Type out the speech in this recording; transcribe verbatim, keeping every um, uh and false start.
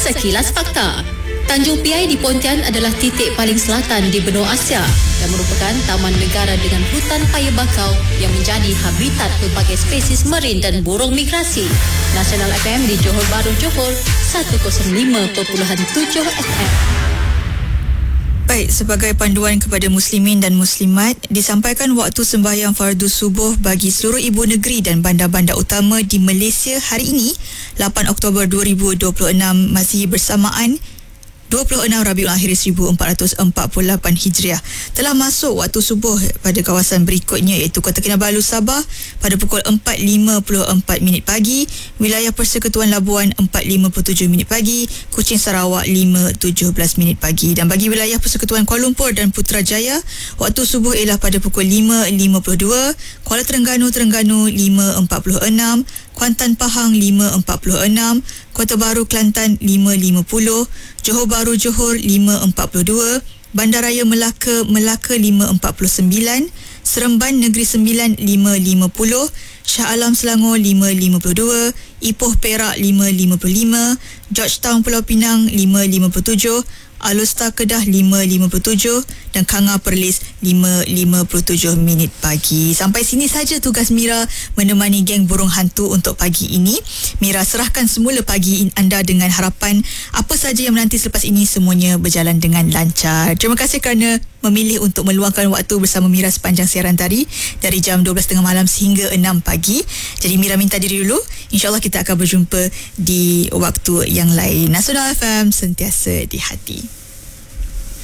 Sekilas Fakta. Tanjung Piai di Pontian adalah titik paling selatan di benua Asia dan merupakan taman negara dengan hutan paya bakau yang menjadi habitat pelbagai spesies marin dan burung migrasi. Nasional F M di Johor Bahru, Johor, seratus lima perpuluhan tujuh F M. Baik, sebagai panduan kepada muslimin dan muslimat, disampaikan waktu sembahyang fardu subuh bagi seluruh ibu negeri dan bandar-bandar utama di Malaysia hari ini, lapan Oktober dua ribu dua puluh enam, masih bersamaan dua puluh enam Rabiul Akhir seribu empat ratus empat puluh lapan Hijriah. Telah masuk waktu subuh pada kawasan berikutnya, iaitu Kota Kinabalu, Sabah pada pukul empat lima puluh empat minit pagi, wilayah Persekutuan Labuan empat lima puluh tujuh minit pagi, Kuching Sarawak lima tujuh belas minit pagi, dan bagi wilayah Persekutuan Kuala Lumpur dan Putrajaya, waktu subuh ialah pada pukul lima lima puluh dua, Kuala Terengganu Terengganu lima empat puluh enam, Kuantan Pahang lima empat puluh enam, Kota Baru Kelantan lima lima puluh, Johor Bahru Johor lima empat puluh dua, Bandaraya Melaka Melaka lima empat puluh sembilan, Seremban Negeri Sembilan lima lima puluh, Shah Alam Selangor lima lima puluh dua, Ipoh Perak lima lima puluh lima, Georgetown Pulau Pinang lima lima puluh tujuh, Alustar Kedah lima lima puluh tujuh dan Kanga Perlis lima lima puluh tujuh minit pagi. Sampai sini saja tugas Mira menemani geng burung hantu untuk pagi ini. Mira serahkan semula pagi anda dengan harapan apa saja yang menanti selepas ini semuanya berjalan dengan lancar. Terima kasih kerana memilih untuk meluangkan waktu bersama Mira sepanjang siaran tadi dari jam dua belas tiga puluh malam sehingga enam pagi. Jadi Mira minta diri dulu. InsyaAllah kita akan berjumpa di waktu yang lain. Nasional F M, sentiasa di hati.